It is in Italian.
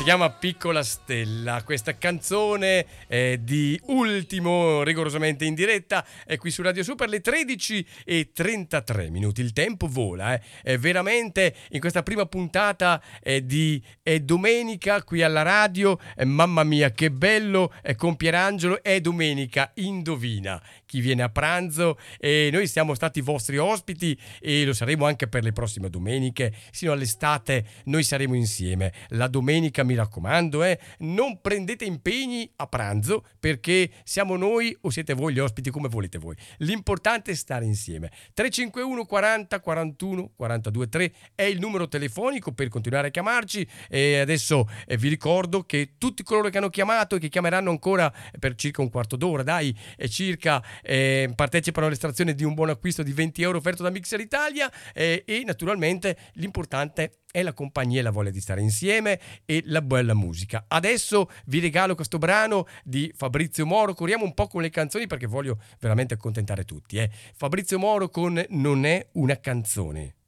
Si chiama Piccola Stella, questa canzone di Ultimo, rigorosamente in diretta, è qui su Radio Super, le 13:33 minuti. Il tempo vola, veramente in questa prima puntata di domenica qui alla radio. Mamma mia, che bello, con Pierangelo, è domenica, indovina chi viene a pranzo, e noi siamo stati vostri ospiti e lo saremo anche per le prossime domeniche, sino all'estate noi saremo insieme. La domenica, mi raccomando, non prendete impegni a pranzo, perché siamo noi o siete voi gli ospiti, come volete voi. L'importante è stare insieme. 351 40 41 42 3 è il numero telefonico per continuare a chiamarci, e adesso vi ricordo che tutti coloro che hanno chiamato e che chiameranno ancora per circa un quarto d'ora, dai, circa, partecipano all'estrazione di un buon acquisto di 20 euro offerto da Mixer Italia, e naturalmente l'importante è la compagnia e la voglia di stare insieme e la bella musica. Adesso vi regalo questo brano di Fabrizio Moro. Corriamo un po' con le canzoni perché voglio veramente accontentare tutti. Fabrizio Moro con Non è una canzone.